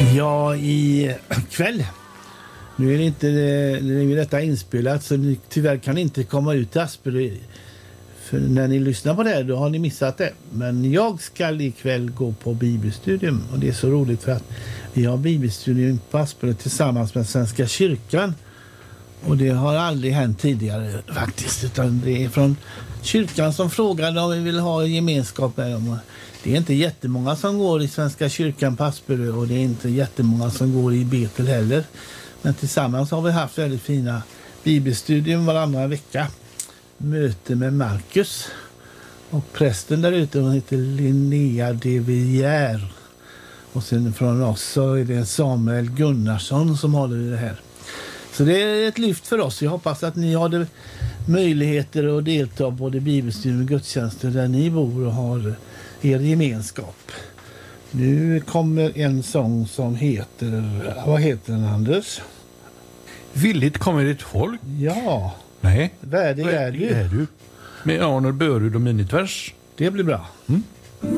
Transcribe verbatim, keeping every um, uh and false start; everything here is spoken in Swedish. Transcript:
Ja, i kväll. Nu är det inte nu är detta inspelat så ni tyvärr kan inte komma ut till Asperö. För när ni lyssnar på det då har ni missat det. Men jag ska ikväll gå på bibelstudium och det är så roligt för att vi har bibelstudium på Asperö tillsammans med Svenska kyrkan. Och det har aldrig hänt tidigare faktiskt, utan det är från kyrkan som frågar om vi vill ha gemenskap med dem. Det är inte jättemånga som går i Svenska kyrkan på Asperö och det är inte jättemånga som går i Betel heller. Men tillsammans har vi haft väldigt fina bibelstudium varannan vecka. Möte med Marcus. Och prästen där ute, hon heter Linnea de Villiers. Och sen från oss så är det Samuel Gunnarsson som håller i det här. Så det är ett lyft för oss. Jag hoppas att ni har möjligheter att delta både i bibelstudium och gudstjänster där ni bor och har er gemenskap. Nu kommer en sång som heter, vad heter den, Anders? Villigt kommer ditt folk. Ja. Nej. Värdig är du. Är du. Med Arnold Börud och Minitvers. Det blir bra. Mm.